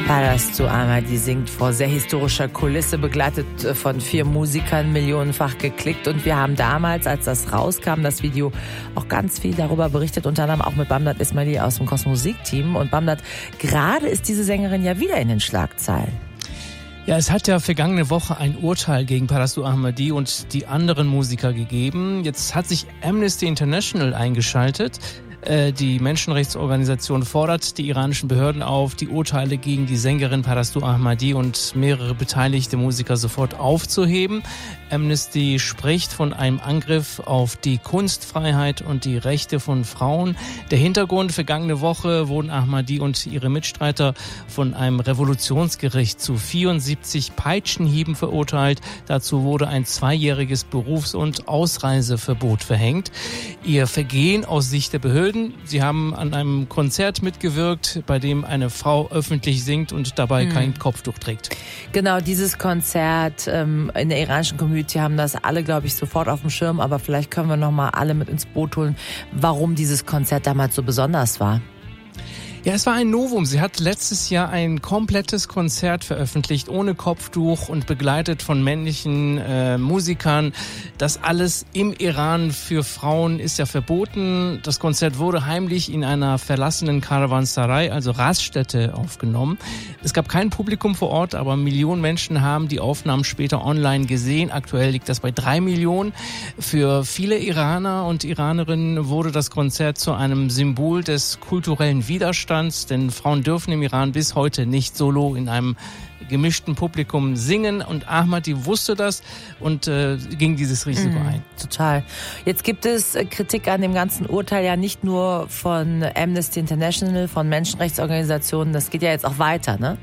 Parastu Ahmadi singt vor sehr historischer Kulisse, begleitet von 4 Musikern, millionenfach geklickt. Und wir haben damals, als das rauskam, das Video, auch ganz viel darüber berichtet, unter anderem auch mit Bamdad Ismaili aus dem Kosmosik-Team. Und Bamdad, gerade ist diese Sängerin ja wieder in den Schlagzeilen. Ja, es hat ja vergangene Woche ein Urteil gegen Parastu Ahmadi und die anderen Musiker gegeben. Jetzt hat sich Amnesty International eingeschaltet. Die Menschenrechtsorganisation fordert die iranischen Behörden auf, die Urteile gegen die Sängerin Parastu Ahmadi und mehrere beteiligte Musiker sofort aufzuheben. Amnesty spricht von einem Angriff auf die Kunstfreiheit und die Rechte von Frauen. Der Hintergrund: vergangene Woche wurden Ahmadi und ihre Mitstreiter von einem Revolutionsgericht zu 74 Peitschenhieben verurteilt. Dazu wurde ein 2-jähriges Berufs- und Ausreiseverbot verhängt. Ihr Vergehen aus Sicht der Behörden: Sie haben an einem Konzert mitgewirkt, bei dem eine Frau öffentlich singt und dabei kein Kopftuch trägt. Genau, dieses Konzert in der iranischen Community haben das alle, glaube ich, sofort auf dem Schirm. Aber vielleicht können wir noch mal alle mit ins Boot holen, warum dieses Konzert damals so besonders war. Ja, es war ein Novum. Sie hat letztes Jahr ein komplettes Konzert veröffentlicht, ohne Kopftuch und begleitet von männlichen Musikern. Das alles im Iran für Frauen ist ja verboten. Das Konzert wurde heimlich in einer verlassenen Karawanserei, also Raststätte, aufgenommen. Es gab kein Publikum vor Ort, aber Millionen Menschen haben die Aufnahmen später online gesehen. Aktuell liegt das bei 3 Millionen. Für viele Iraner und Iranerinnen wurde das Konzert zu einem Symbol des kulturellen Widerstands, denn Frauen dürfen im Iran bis heute nicht solo in einem gemischten Publikum singen, und Ahmadi wusste das und ging dieses Risiko ein. Total. Jetzt gibt es Kritik an dem ganzen Urteil ja nicht nur von Amnesty International, von Menschenrechtsorganisationen, das geht ja jetzt auch weiter, ne?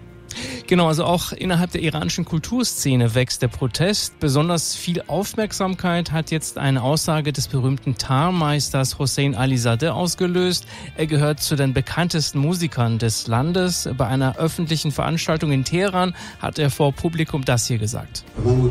Genau, also auch innerhalb der iranischen Kulturszene wächst der Protest. Besonders viel Aufmerksamkeit hat jetzt eine Aussage des berühmten Tarmeisters Hossein Alizadeh ausgelöst. Er gehört zu den bekanntesten Musikern des Landes. Bei einer öffentlichen Veranstaltung in Teheran hat er vor Publikum das hier gesagt: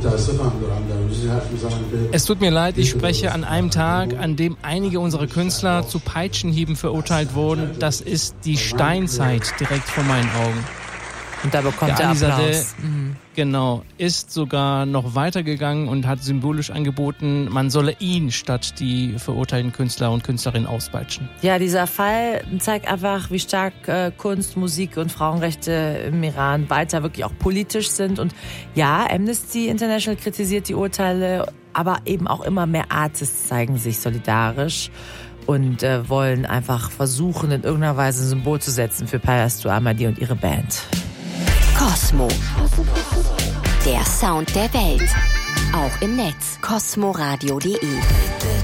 Es tut mir leid, ich spreche an einem Tag, an dem einige unserer Künstler zu Peitschenhieben verurteilt wurden. Das ist die Steinzeit direkt vor meinen Augen. Und da bekommt er Applaus. Genau, ist sogar noch weitergegangen und hat symbolisch angeboten, man solle ihn statt die verurteilten Künstler und Künstlerinnen auspeitschen. Ja, dieser Fall zeigt einfach, wie stark Kunst, Musik und Frauenrechte im Iran weiter wirklich auch politisch sind. Und ja, Amnesty International kritisiert die Urteile, aber eben auch immer mehr Artists zeigen sich solidarisch und wollen einfach versuchen, in irgendeiner Weise ein Symbol zu setzen für Parastu Ahmadi und ihre Band. Kosmo. Der Sound der Welt. Auch im Netz. kosmoradio.de